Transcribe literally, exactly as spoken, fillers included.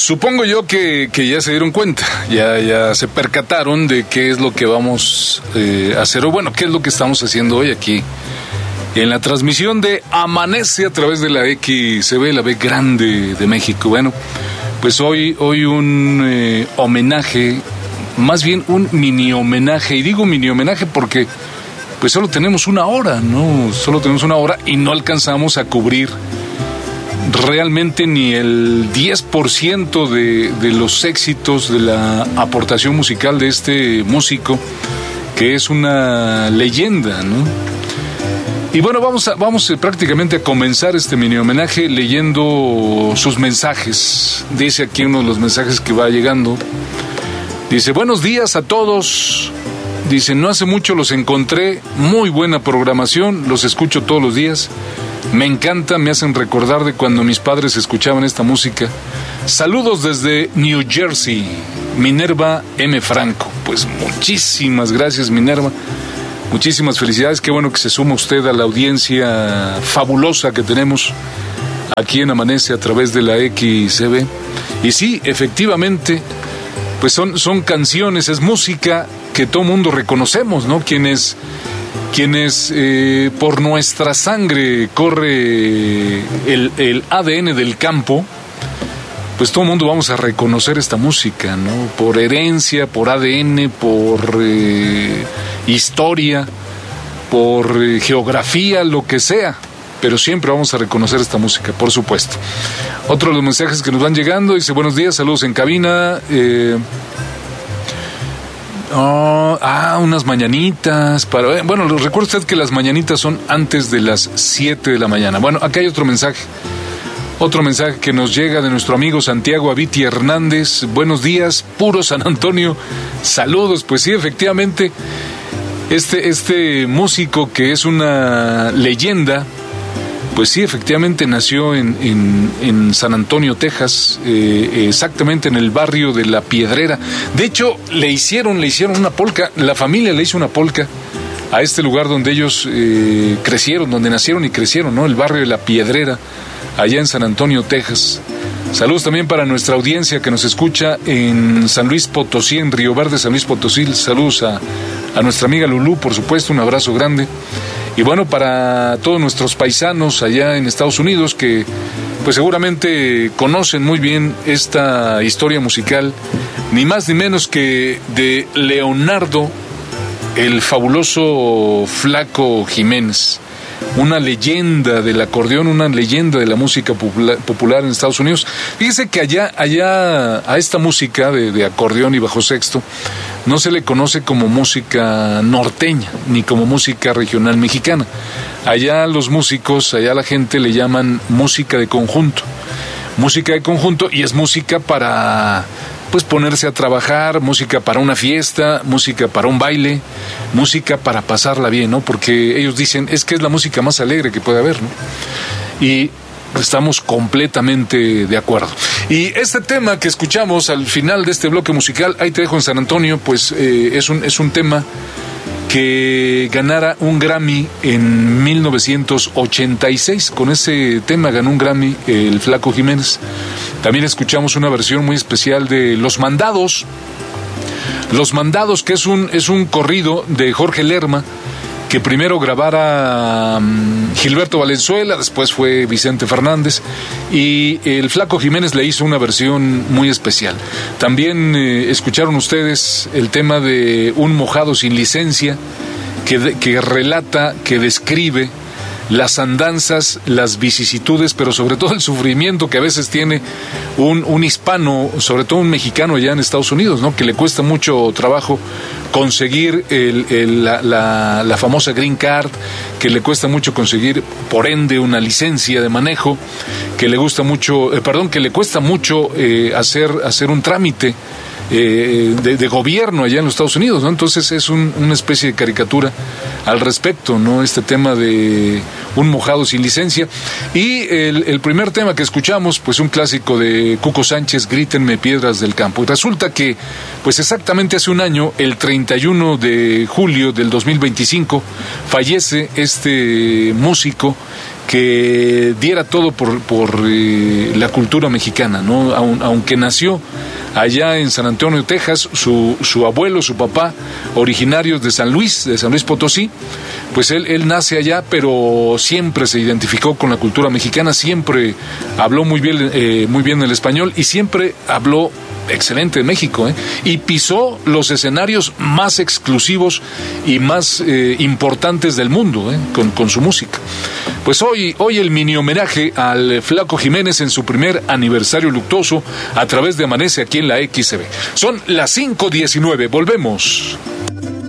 Supongo yo que, que ya se dieron cuenta, ya, ya se percataron de qué es lo que vamos eh, a hacer, o bueno, qué es lo que estamos haciendo hoy aquí en la transmisión de Amanece a través de la X C B, la B grande de México. Bueno, pues hoy, hoy un eh, homenaje, más bien un mini homenaje, y digo mini homenaje porque pues solo tenemos una hora, ¿no? Solo tenemos una hora y no alcanzamos a cubrir realmente ni el diez por ciento de, de los éxitos de la aportación musical de este músico, que es una leyenda, ¿no? Y bueno, vamos, a, vamos prácticamente a comenzar este mini homenaje leyendo sus mensajes. Dice aquí uno de los mensajes que va llegando. Dice, buenos días a todos. Dice, no hace mucho los encontré, muy buena programación, los escucho todos los días. Me encanta, me hacen recordar de cuando mis padres escuchaban esta música. Saludos desde New Jersey, Minerva M. Franco. Pues muchísimas gracias, Minerva. Muchísimas felicidades, qué bueno que se suma usted a la audiencia fabulosa que tenemos aquí en Amanece a través de la X C B. Y sí, efectivamente, pues son, son canciones, es música que todo mundo reconocemos, ¿no? Quienes, quienes eh, por nuestra sangre corre el, el A D N del campo, pues todo el mundo vamos a reconocer esta música, ¿no? Por herencia, por A D N, por eh, historia, por eh, geografía, lo que sea, pero siempre vamos a reconocer esta música, por supuesto. Otro de los mensajes que nos van llegando, dice, buenos días, saludos en cabina, eh, oh, ah, unas mañanitas, para, bueno, recuerda usted que las mañanitas son antes de las siete de la mañana. Bueno, acá hay otro mensaje. Otro mensaje que nos llega de nuestro amigo Santiago Aviti Hernández. Buenos días, puro San Antonio. Saludos. Pues sí, efectivamente, este, este músico que es una leyenda, pues sí, efectivamente nació en, en, en San Antonio, Texas, eh, exactamente en el barrio de La Piedrera. De hecho, le hicieron, le hicieron una polca, la familia le hizo una polca a este lugar donde ellos eh, crecieron, donde nacieron y crecieron, ¿no? El barrio de La Piedrera, allá en San Antonio, Texas. Saludos también para nuestra audiencia que nos escucha en San Luis Potosí, en Río Verde, San Luis Potosí. Saludos a, a nuestra amiga Lulú, por supuesto, un abrazo grande. Y bueno, para todos nuestros paisanos allá en Estados Unidos que pues seguramente conocen muy bien esta historia musical, ni más ni menos que de Leonardo, el fabuloso Flaco Jiménez. Una leyenda del acordeón, una leyenda de la música popular, popular en Estados Unidos. Fíjese que allá, allá a esta música de, de acordeón y bajo sexto no se le conoce como música norteña, ni como música regional mexicana. Allá los músicos, allá la gente le llaman música de conjunto. Música de conjunto, y es música para pues ponerse a trabajar, música para una fiesta, música para un baile, música para pasarla bien, ¿no? Porque ellos dicen, es que es la música más alegre que puede haber, ¿no? Y estamos completamente de acuerdo. Y este tema que escuchamos al final de este bloque musical, Ahí te dejo en San Antonio, pues eh, es un, es un tema que ganara un Grammy en mil novecientos ochenta y seis. Con ese tema ganó un Grammy el Flaco Jiménez. También escuchamos una versión muy especial de Los Mandados. Los Mandados, que es un, es un corrido de Jorge Lerma, que primero grabara um, Gilberto Valenzuela, después fue Vicente Fernández, y el Flaco Jiménez le hizo una versión muy especial. También eh, escucharon ustedes el tema de Un Mojado Sin Licencia, que, de, que relata, que describe las andanzas, las vicisitudes, pero sobre todo el sufrimiento que a veces tiene un, un hispano, sobre todo un mexicano allá en Estados Unidos, ¿no? Que le cuesta mucho trabajo conseguir el, el, la, la, la famosa green card, que le cuesta mucho conseguir, por ende, una licencia de manejo, que le gusta mucho, eh, perdón, que le cuesta mucho eh, hacer, hacer un trámite Eh, de, de gobierno allá en los Estados Unidos, ¿no? Entonces es un, una especie de caricatura al respecto, ¿no? Este tema de Un Mojado Sin Licencia. Y el, el primer tema que escuchamos, pues un clásico de Cuco Sánchez, Grítenme Piedras del Campo. Y resulta que, pues exactamente hace un año, el treinta y uno de julio del dos mil veinticinco, fallece este músico que diera todo por, por eh, la cultura mexicana, ¿no? Aun, aunque nació allá en San Antonio, Texas, su, su abuelo, su papá, originarios de San Luis, de San Luis Potosí, pues él, él nace allá, pero siempre se identificó con la cultura mexicana, siempre habló muy bien, eh, muy bien el español y siempre habló excelente de México, ¿eh? Y pisó los escenarios más exclusivos y más eh, importantes del mundo, ¿eh? con, con su música. Pues hoy, hoy el mini homenaje al Flaco Jiménez en su primer aniversario luctuoso a través de Amanece aquí en la X C B. Son las cinco diecinueve, volvemos.